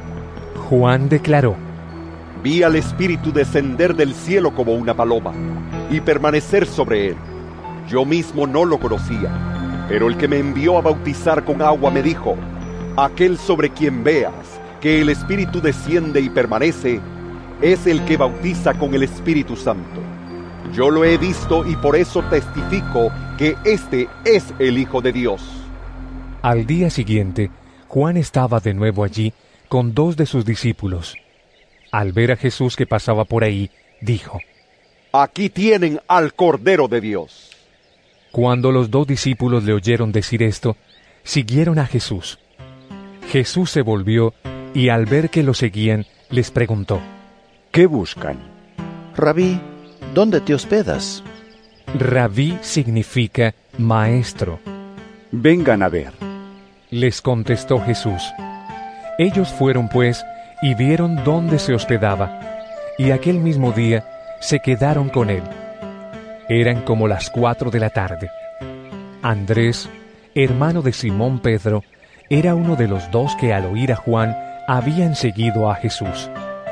Speaker 15: Juan declaró:
Speaker 6: Vi al Espíritu descender del cielo como una paloma y permanecer sobre él. Yo mismo no lo conocía, pero el que me envió a bautizar con agua me dijo: aquel sobre quien veas que el Espíritu desciende y permanece, es el que bautiza con el Espíritu Santo. Yo lo he visto y por eso testifico que este es el Hijo de Dios.
Speaker 15: Al día siguiente, Juan estaba de nuevo allí con dos de sus discípulos. Al ver a Jesús que pasaba por ahí, dijo:
Speaker 6: Aquí tienen al Cordero de Dios.
Speaker 15: Cuando los dos discípulos le oyeron decir esto, siguieron a Jesús. Jesús se volvió y al ver que lo seguían, les preguntó:
Speaker 2: ¿Qué buscan?
Speaker 13: Rabí, ¿dónde te hospedas?
Speaker 15: Rabí significa maestro.
Speaker 2: Vengan a ver.
Speaker 15: Les contestó Jesús. Ellos fueron pues y vieron dónde se hospedaba, y aquel mismo día se quedaron con él. Eran como las cuatro de la tarde. Andrés, hermano de Simón Pedro, era uno de los dos que al oír a Juan habían seguido a Jesús.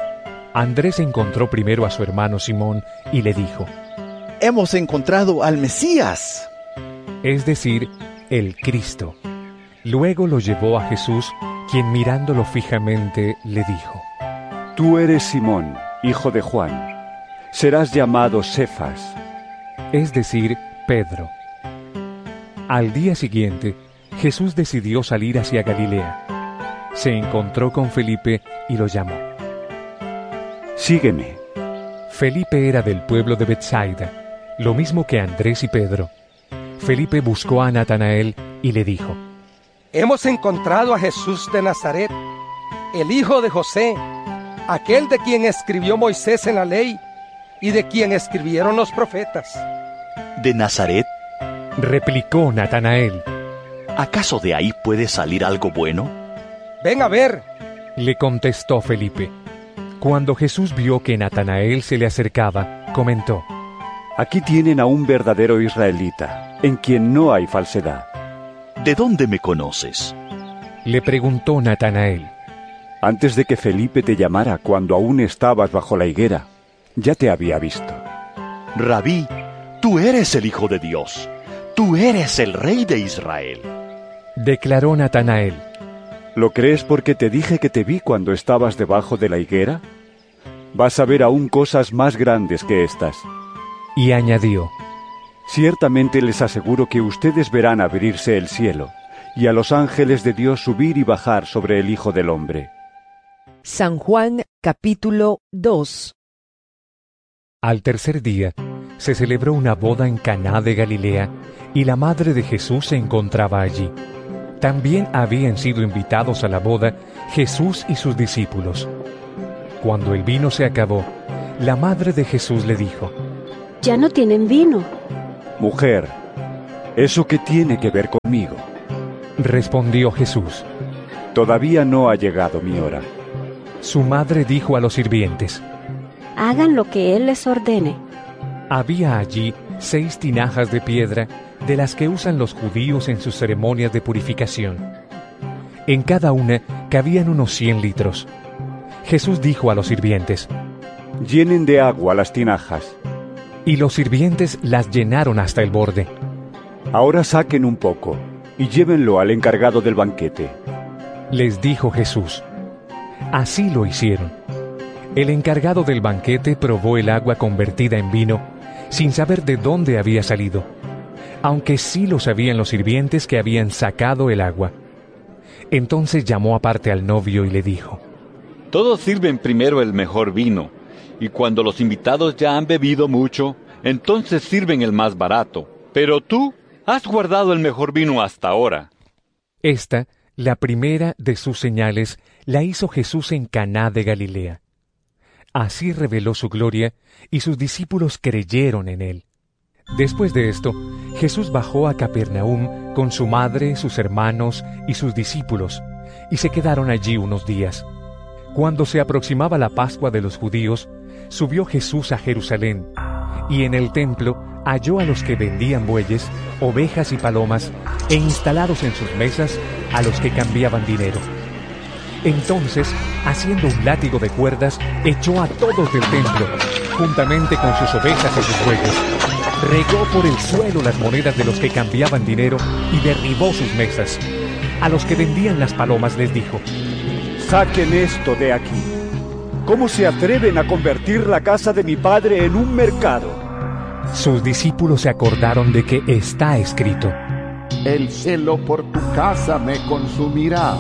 Speaker 15: Andrés encontró primero a su hermano Simón y le dijo:
Speaker 13: Hemos encontrado al Mesías,
Speaker 15: es decir, el Cristo. Luego lo llevó a Jesús, quien mirándolo fijamente le dijo:
Speaker 2: Tú eres Simón, hijo de Juan. Serás llamado Cefas,
Speaker 15: es decir, Pedro. Al día siguiente, Jesús decidió salir hacia Galilea. Se encontró con Felipe y lo llamó.
Speaker 2: Sígueme.
Speaker 15: Felipe era del pueblo de Betsaida, lo mismo que Andrés y Pedro. Felipe buscó a Natanael y le dijo:
Speaker 10: Hemos encontrado a Jesús de Nazaret, el hijo de José, aquel de quien escribió Moisés en la ley y de quien escribieron los profetas.
Speaker 3: ¿De Nazaret?
Speaker 15: Replicó Natanael.
Speaker 3: ¿Acaso de ahí puede salir algo bueno?
Speaker 10: Ven a ver,
Speaker 15: le contestó Felipe. Cuando Jesús vio que Natanael se le acercaba, comentó:
Speaker 2: Aquí tienen a un verdadero israelita, en quien no hay falsedad.
Speaker 3: ¿De dónde me conoces?
Speaker 15: Le preguntó Natanael.
Speaker 2: Antes de que Felipe te llamara cuando aún estabas bajo la higuera, ya te había visto.
Speaker 3: Rabí, tú eres el Hijo de Dios. Tú eres el Rey de Israel.
Speaker 15: Declaró Natanael.
Speaker 2: ¿Lo crees porque te dije que te vi cuando estabas debajo de la higuera? Vas a ver aún cosas más grandes que estas.
Speaker 15: Y añadió:
Speaker 2: Ciertamente les aseguro que ustedes verán abrirse el cielo, y a los ángeles de Dios subir y bajar sobre el Hijo del Hombre.
Speaker 5: San Juan capítulo dos.
Speaker 15: Al tercer día, se celebró una boda en Caná de Galilea, y la madre de Jesús se encontraba allí. También habían sido invitados a la boda Jesús y sus discípulos. Cuando el vino se acabó, la madre de Jesús le dijo:
Speaker 18: ya no tienen vino.
Speaker 2: Mujer, ¿eso qué tiene que ver conmigo?
Speaker 15: Respondió Jesús:
Speaker 2: Todavía no ha llegado mi hora.
Speaker 15: Su madre dijo a los sirvientes:
Speaker 18: Hagan lo que Él les ordene.
Speaker 15: Había allí seis tinajas de piedra, de las que usan los judíos en sus ceremonias de purificación. En cada una cabían unos cien litros. Jesús dijo a los sirvientes:
Speaker 2: Llenen de agua las tinajas.
Speaker 15: Y los sirvientes las llenaron hasta el borde.
Speaker 2: Ahora saquen un poco y llévenlo al encargado del banquete.
Speaker 15: Les dijo Jesús. Así lo hicieron. El encargado del banquete probó el agua convertida en vino, sin saber de dónde había salido, aunque sí lo sabían los sirvientes que habían sacado el agua. Entonces llamó aparte al novio y le dijo:
Speaker 14: Todos sirven primero el mejor vino, y cuando los invitados ya han bebido mucho, entonces sirven el más barato. Pero tú has guardado el mejor vino hasta ahora.
Speaker 15: Esta, la primera de sus señales, la hizo Jesús en Caná de Galilea. Así reveló su gloria, y sus discípulos creyeron en él. Después de esto, Jesús bajó a Capernaum con su madre, sus hermanos y sus discípulos, y se quedaron allí unos días. Cuando se aproximaba la Pascua de los judíos, subió Jesús a Jerusalén, y en el templo halló a los que vendían bueyes, ovejas y palomas, e instalados en sus mesas a los que cambiaban dinero. Entonces, haciendo un látigo de cuerdas, echó a todos del templo, juntamente con sus ovejas y sus bueyes. Regó por el suelo las monedas de los que cambiaban dinero y derribó sus mesas. A los que vendían las palomas les dijo:
Speaker 2: Saquen esto de aquí. ¿Cómo se atreven a convertir la casa de mi padre en un mercado?
Speaker 15: Sus discípulos se acordaron de que está escrito:
Speaker 4: El celo por tu casa me consumirá.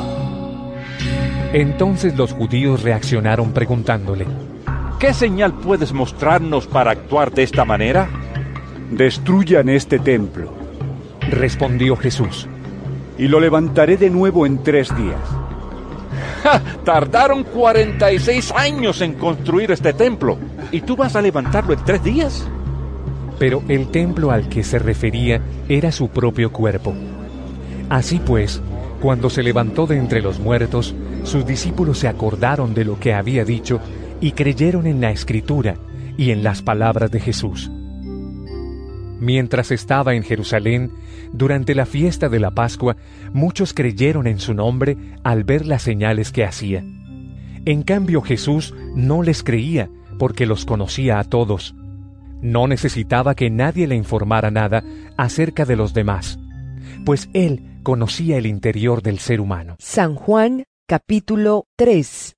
Speaker 15: Entonces los judíos reaccionaron preguntándole:
Speaker 9: ¿Qué señal puedes mostrarnos para actuar de esta manera?
Speaker 2: Destruyan este templo,
Speaker 15: respondió Jesús,
Speaker 2: y lo levantaré de nuevo en tres días.
Speaker 9: ¡Ja! Tardaron cuarenta y seis años en construir este templo, ¿y tú vas a levantarlo en tres días?
Speaker 15: Pero el templo al que se refería era su propio cuerpo. Así pues, cuando se levantó de entre los muertos, sus discípulos se acordaron de lo que había dicho y creyeron en la Escritura y en las palabras de Jesús. Mientras estaba en Jerusalén, durante la fiesta de la Pascua, muchos creyeron en su nombre al ver las señales que hacía. En cambio, Jesús no les creía porque los conocía a todos. No necesitaba que nadie le informara nada acerca de los demás, pues él conocía el interior del ser humano.
Speaker 5: San Juan, capítulo tres.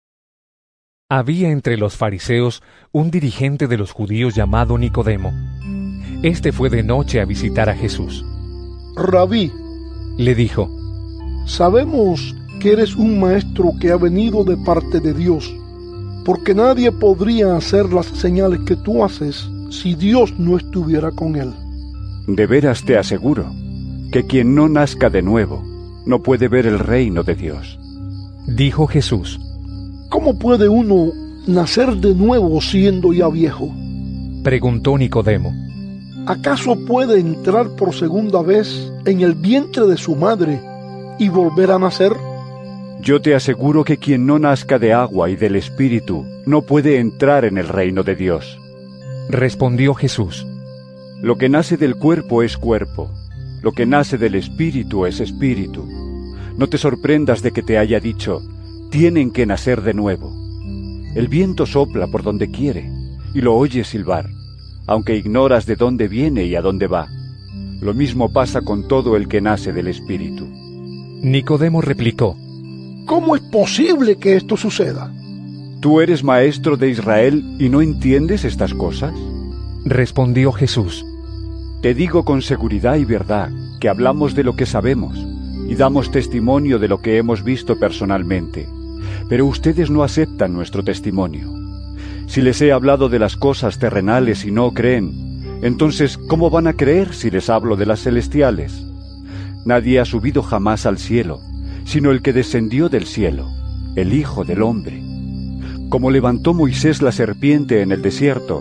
Speaker 15: Había entre los fariseos un dirigente de los judíos llamado Nicodemo. Este fue de noche a visitar a Jesús.
Speaker 19: Rabí,
Speaker 15: le dijo,
Speaker 19: sabemos que eres un maestro que ha venido de parte de Dios, porque nadie podría hacer las señales que tú haces si Dios no estuviera con él.
Speaker 2: De veras te aseguro que quien no nazca de nuevo no puede ver el reino de Dios.
Speaker 15: Dijo Jesús,
Speaker 19: ¿cómo puede uno nacer de nuevo siendo ya viejo?
Speaker 15: Preguntó Nicodemo.
Speaker 19: ¿Acaso puede entrar por segunda vez en el vientre de su madre y volver a nacer?
Speaker 2: Yo te aseguro que quien no nazca de agua y del Espíritu no puede entrar en el reino de Dios.
Speaker 15: Respondió Jesús,
Speaker 2: lo que nace del cuerpo es cuerpo, lo que nace del Espíritu es espíritu. No te sorprendas de que te haya dicho, tienen que nacer de nuevo. El viento sopla por donde quiere y lo oyes silbar, aunque ignoras de dónde viene y a dónde va. Lo mismo pasa con todo el que nace del Espíritu.
Speaker 15: Nicodemo replicó,
Speaker 19: ¿cómo es posible que esto suceda?
Speaker 2: ¿Tú eres maestro de Israel y no entiendes estas cosas?
Speaker 15: Respondió Jesús,
Speaker 2: te digo con seguridad y verdad que hablamos de lo que sabemos y damos testimonio de lo que hemos visto personalmente, pero ustedes no aceptan nuestro testimonio. Si les he hablado de las cosas terrenales y no creen, entonces ¿cómo van a creer si les hablo de las celestiales? Nadie ha subido jamás al cielo, sino el que descendió del cielo, el Hijo del Hombre. Como levantó Moisés la serpiente en el desierto,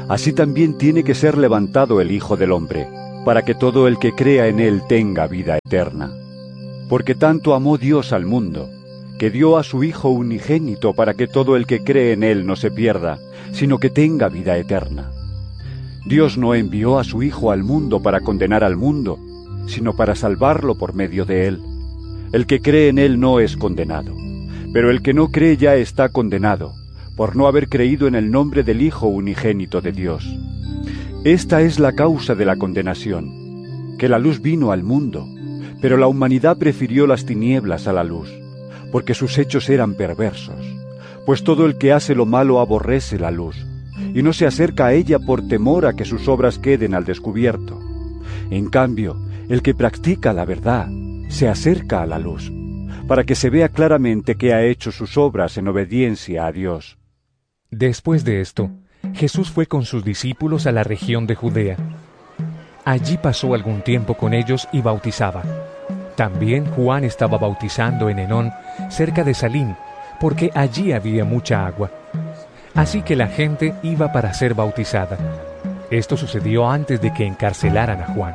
Speaker 2: así también tiene que ser levantado el Hijo del Hombre, para que todo el que crea en él tenga vida eterna. Porque tanto amó Dios al mundo, que dio a su Hijo unigénito para que todo el que cree en él no se pierda, sino que tenga vida eterna. Dios no envió a su Hijo al mundo para condenar al mundo, sino para salvarlo por medio de él. El que cree en él no es condenado, pero el que no cree ya está condenado, por no haber creído en el nombre del Hijo unigénito de Dios. Esta es la causa de la condenación, que la luz vino al mundo, pero la humanidad prefirió las tinieblas a la luz, porque sus hechos eran perversos. Pues todo el que hace lo malo aborrece la luz, y no se acerca a ella por temor a que sus obras queden al descubierto. En cambio, el que practica la verdad se acerca a la luz, para que se vea claramente que ha hecho sus obras en obediencia a Dios.
Speaker 15: Después de esto, Jesús fue con sus discípulos a la región de Judea. Allí pasó algún tiempo con ellos y bautizaba. También Juan estaba bautizando en Enón, cerca de Salim, porque allí había mucha agua. Así que la gente iba para ser bautizada. Esto sucedió antes de que encarcelaran a Juan.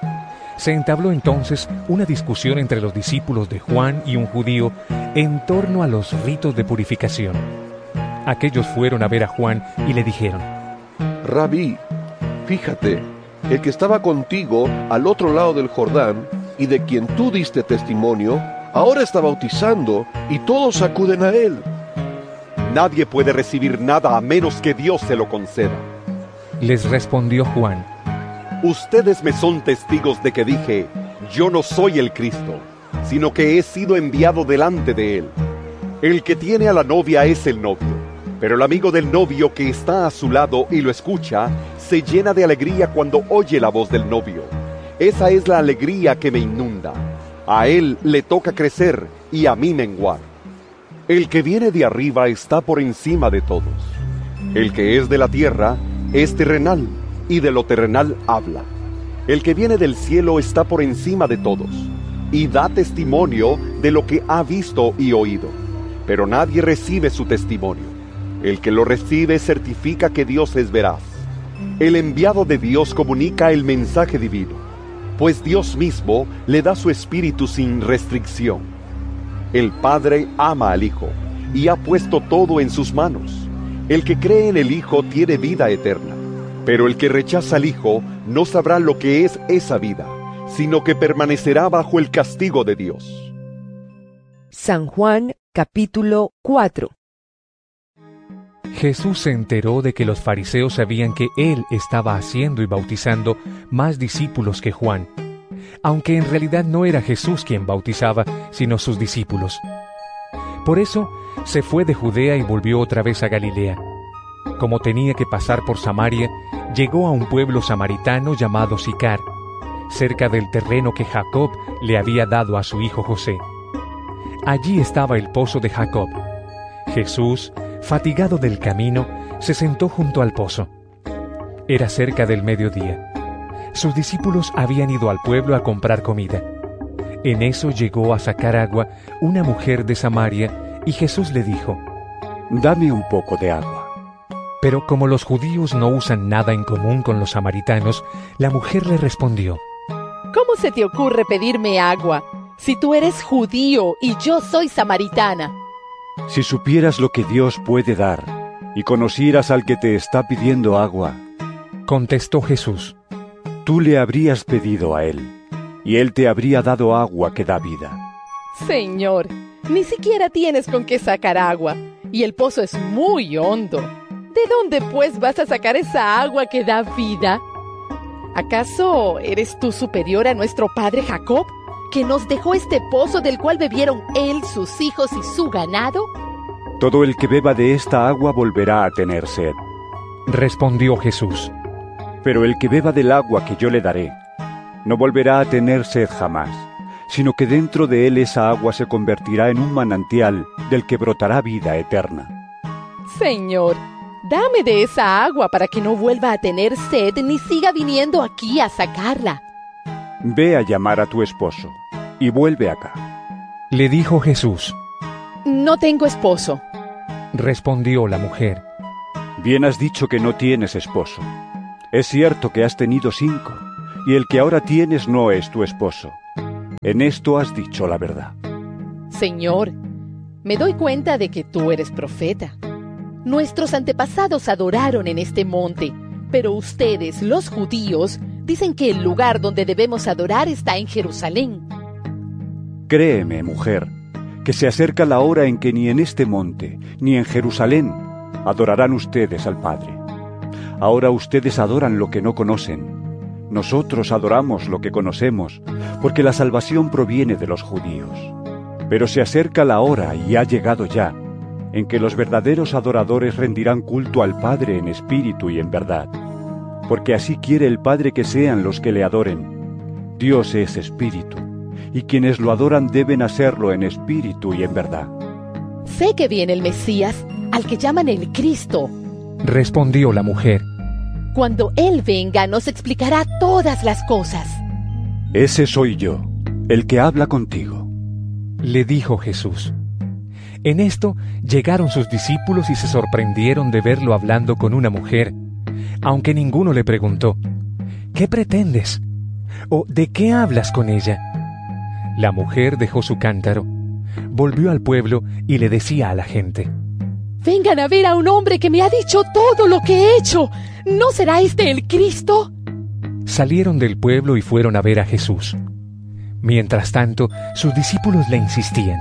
Speaker 15: Se entabló entonces una discusión entre los discípulos de Juan y un judío en torno a los ritos de purificación. Aquellos fueron a ver a Juan y le dijeron:
Speaker 20: Rabí, fíjate, el que estaba contigo al otro lado del Jordán y de quien tú diste testimonio, ahora está bautizando y todos acuden a él.
Speaker 6: Nadie puede recibir nada a menos que Dios se lo conceda.
Speaker 15: Les respondió Juan:
Speaker 6: Ustedes me son testigos de que dije, yo no soy el Cristo, sino que he sido enviado delante de él. El que tiene a la novia es el novio, pero el amigo del novio que está a su lado y lo escucha, se llena de alegría cuando oye la voz del novio. Esa es la alegría que me inunda. A él le toca crecer y a mí menguar. El que viene de arriba está por encima de todos. El que es de la tierra es terrenal, y de lo terrenal habla. El que viene del cielo está por encima de todos, y da testimonio de lo que ha visto y oído. Pero nadie recibe su testimonio. El que lo recibe certifica que Dios es veraz. El enviado de Dios comunica el mensaje divino, pues Dios mismo le da su espíritu sin restricción. El Padre ama al Hijo, y ha puesto todo en sus manos. El que cree en el Hijo tiene vida eterna. Pero el que rechaza al Hijo no sabrá lo que es esa vida, sino que permanecerá bajo el castigo de Dios.
Speaker 5: San Juan, capítulo cuatro.
Speaker 15: Jesús se enteró de que los fariseos sabían que él estaba haciendo y bautizando más discípulos que Juan, aunque en realidad no era Jesús quien bautizaba, sino sus discípulos. Por eso se fue de Judea y volvió otra vez a Galilea. Como tenía que pasar por Samaria, llegó a un pueblo samaritano llamado Sicar, cerca del terreno que Jacob le había dado a su hijo José. Allí estaba el pozo de Jacob. Jesús, fatigado del camino, se sentó junto al pozo. Era cerca del mediodía. Sus discípulos habían ido al pueblo a comprar comida. En eso llegó a sacar agua una mujer de Samaria, y Jesús le dijo:
Speaker 2: Dame un poco de agua.
Speaker 15: Pero como los judíos no usan nada en común con los samaritanos, la mujer le respondió:
Speaker 21: ¿Cómo se te ocurre pedirme agua, si tú eres judío y yo soy samaritana?
Speaker 2: Si supieras lo que Dios puede dar, y conocieras al que te está pidiendo agua,
Speaker 15: contestó Jesús,
Speaker 2: tú le habrías pedido a él, y él te habría dado agua que da vida.
Speaker 21: Señor, ni siquiera tienes con qué sacar agua, y el pozo es muy hondo. ¿De dónde, pues, vas a sacar esa agua que da vida? ¿Acaso eres tú superior a nuestro padre Jacob, que nos dejó este pozo del cual bebieron él, sus hijos y su ganado?
Speaker 2: Todo el que beba de esta agua volverá a tener sed,
Speaker 15: respondió Jesús.
Speaker 2: Pero el que beba del agua que yo le daré, no volverá a tener sed jamás, sino que dentro de él esa agua se convertirá en un manantial del que brotará vida eterna.
Speaker 21: Señor, dame de esa agua para que no vuelva a tener sed ni siga viniendo aquí a sacarla.
Speaker 2: Ve a llamar a tu esposo y vuelve acá,
Speaker 15: le dijo Jesús.
Speaker 21: No tengo esposo,
Speaker 15: respondió la mujer.
Speaker 2: Bien has dicho que no tienes esposo. Es cierto que has tenido cinco, y el que ahora tienes no es tu esposo. En esto has dicho la verdad.
Speaker 21: Señor, me doy cuenta de que tú eres profeta. Nuestros antepasados adoraron en este monte, pero ustedes, los judíos, dicen que el lugar donde debemos adorar está en Jerusalén.
Speaker 2: Créeme, mujer, que se acerca la hora en que ni en este monte, ni en Jerusalén, adorarán ustedes al Padre. Ahora ustedes adoran lo que no conocen. Nosotros adoramos lo que conocemos, porque la salvación proviene de los judíos. Pero se acerca la hora, y ha llegado ya, en que los verdaderos adoradores rendirán culto al Padre en espíritu y en verdad. Porque así quiere el Padre que sean los que le adoren. Dios es espíritu, y quienes lo adoran deben hacerlo en espíritu y en verdad.
Speaker 21: Sé que viene el Mesías, al que llaman el Cristo.
Speaker 15: Respondió la mujer.
Speaker 21: Cuando Él venga, nos explicará todas las cosas.
Speaker 2: Ese soy yo, el que habla contigo.
Speaker 15: Le dijo Jesús. En esto llegaron sus discípulos y se sorprendieron de verlo hablando con una mujer, aunque ninguno le preguntó, ¿qué pretendes? ¿O de qué hablas con ella? La mujer dejó su cántaro, volvió al pueblo y le decía a la gente,
Speaker 21: vengan a ver a un hombre que me ha dicho todo lo que he hecho. ¿No será este el Cristo?
Speaker 15: Salieron del pueblo y fueron a ver a Jesús. Mientras tanto, sus discípulos le insistían.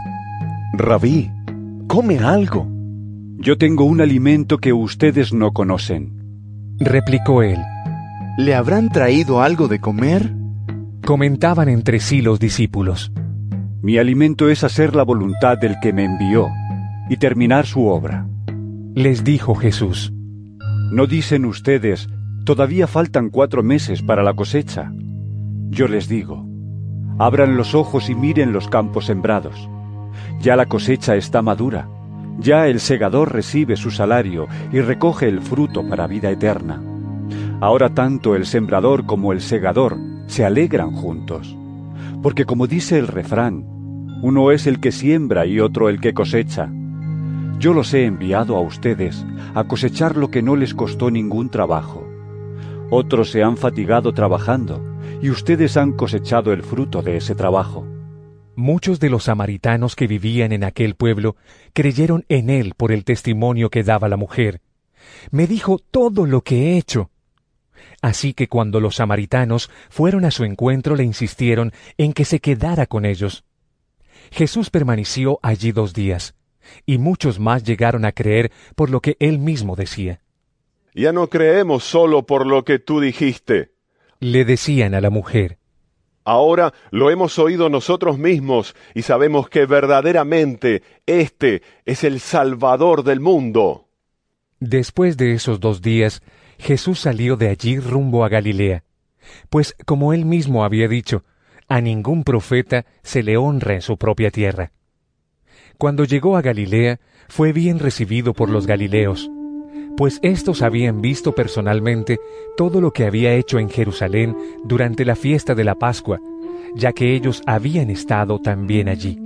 Speaker 17: Rabí, come algo.
Speaker 2: Yo tengo un alimento que ustedes no conocen.
Speaker 15: Replicó él.
Speaker 17: ¿Le habrán traído algo de comer?
Speaker 15: Comentaban entre sí los discípulos.
Speaker 2: Mi alimento es hacer la voluntad del que me envió y terminar su obra.
Speaker 15: Les dijo Jesús.
Speaker 2: ¿No dicen ustedes, todavía faltan cuatro meses para la cosecha? Yo les digo, abran los ojos y miren los campos sembrados. Ya la cosecha está madura, ya el segador recibe su salario y recoge el fruto para vida eterna. Ahora tanto el sembrador como el segador se alegran juntos, porque como dice el refrán, uno es el que siembra y otro el que cosecha. Yo los he enviado a ustedes a cosechar lo que no les costó ningún trabajo. Otros se han fatigado trabajando, y ustedes han cosechado el fruto de ese trabajo.
Speaker 15: Muchos de los samaritanos que vivían en aquel pueblo creyeron en él por el testimonio que daba la mujer. Me dijo todo lo que he hecho. Así que cuando los samaritanos fueron a su encuentro le insistieron en que se quedara con ellos. Jesús permaneció allí dos días, y muchos más llegaron a creer por lo que él mismo decía.
Speaker 7: Ya no creemos solo por lo que tú dijiste,
Speaker 15: le decían a la mujer.
Speaker 7: Ahora lo hemos oído nosotros mismos y sabemos que verdaderamente este es el Salvador del mundo.
Speaker 15: Después de esos dos días, Jesús salió de allí rumbo a Galilea, pues como él mismo había dicho, a ningún profeta se le honra en su propia tierra. Cuando llegó a Galilea, fue bien recibido por los galileos, pues éstos habían visto personalmente todo lo que había hecho en Jerusalén durante la fiesta de la Pascua, ya que ellos habían estado también allí.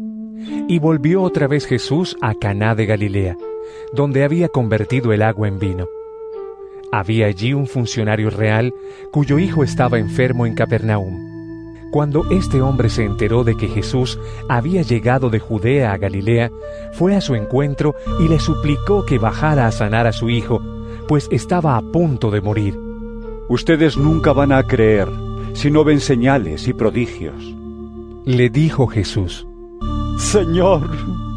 Speaker 15: Y volvió otra vez Jesús a Caná de Galilea, donde había convertido el agua en vino. Había allí un funcionario real cuyo hijo estaba enfermo en Capernaum. Cuando este hombre se enteró de que Jesús había llegado de Judea a Galilea, fue a su encuentro y le suplicó que bajara a sanar a su hijo, pues estaba a punto de morir.
Speaker 2: Ustedes nunca van a creer si no ven señales y prodigios.
Speaker 15: Le dijo Jesús.
Speaker 16: Señor,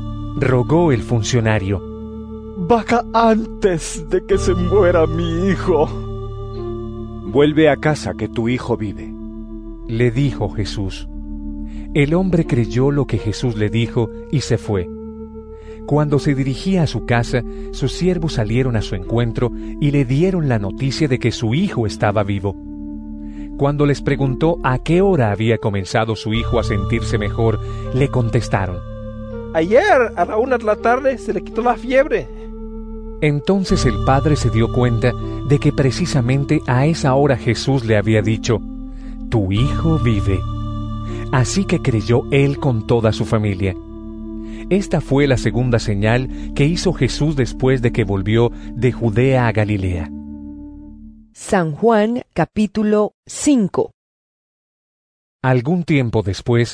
Speaker 15: rogó el funcionario,
Speaker 16: baja antes de que se muera mi hijo.
Speaker 2: Vuelve a casa que tu hijo vive.
Speaker 15: Le dijo Jesús. El hombre creyó lo que Jesús le dijo y se fue. Cuando se dirigía a su casa, sus siervos salieron a su encuentro y le dieron la noticia de que su hijo estaba vivo. Cuando les preguntó a qué hora había comenzado su hijo a sentirse mejor, le contestaron:
Speaker 10: ayer a la una de la tarde se le quitó la fiebre.
Speaker 15: Entonces el padre se dio cuenta de que precisamente a esa hora Jesús le había dicho: tu hijo vive. Así que creyó él con toda su familia. Esta fue la segunda señal que hizo Jesús después de que volvió de Judea a Galilea.
Speaker 5: San Juan capítulo cinco.
Speaker 15: Algún tiempo después,